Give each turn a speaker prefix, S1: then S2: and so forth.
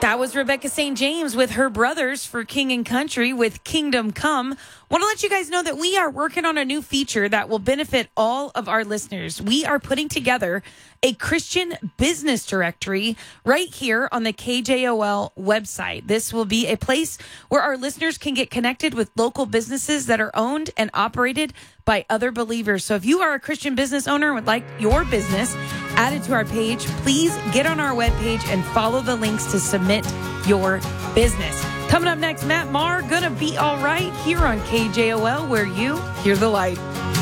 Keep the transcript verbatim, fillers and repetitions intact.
S1: That was Rebecca Saint James with her brothers for King and Country with Kingdom Come. Want to let you guys know that we are working on a new feature that will benefit all of our listeners. We are putting together a Christian business directory right here on the K J O L website. This will be a place where our listeners can get connected with local businesses that are owned and operated by other believers. So if you are a Christian business owner and would like your business added to our page, please get on our webpage and follow the links to submit your business. Coming up next, Matt Maher, gonna be all right here on K J O L, where you hear the light.